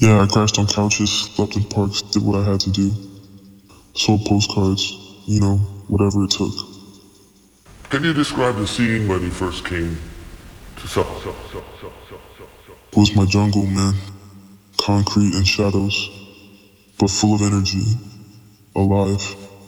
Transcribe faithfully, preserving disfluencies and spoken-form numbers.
Yeah, I crashed on couches, slept in parks, did what I had to do. Sold postcards, you know, whatever it took. Can you describe the scene when you first came to South? It was my jungle, man. Concrete and shadows, but full of energy, alive.